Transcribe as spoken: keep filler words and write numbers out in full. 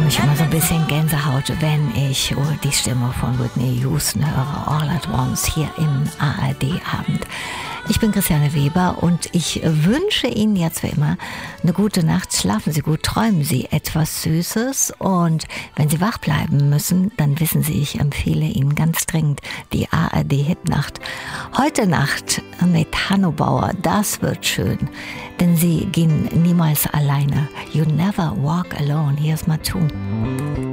ich immer so ein bisschen Gänsehaut, wenn ich oh, die Stimme von Whitney Houston höre, All at Once, hier im A R D-Abend. Ich bin Christiane Weber und ich wünsche Ihnen jetzt wie immer eine gute Nacht. Schlafen Sie gut, träumen Sie etwas Süßes und wenn Sie wach bleiben müssen, dann wissen Sie, ich empfehle Ihnen ganz dringend die A R D-Hitnacht. Heute Nacht mit Hanno Bauer, das wird schön, denn Sie gehen niemals alleine. You never walk alone. Here's my tune.